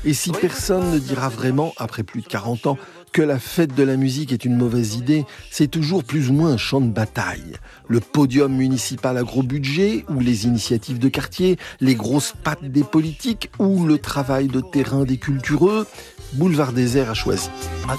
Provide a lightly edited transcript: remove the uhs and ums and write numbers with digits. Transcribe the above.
Et si personne ne dira vraiment, après plus de 40 ans, que la fête de la musique est une mauvaise idée, c'est toujours plus ou moins un champ de bataille. Le podium municipal à gros budget, ou les initiatives de quartier, les grosses pattes des politiques, ou le travail de terrain des cultureux, Boulevard Désert a choisi.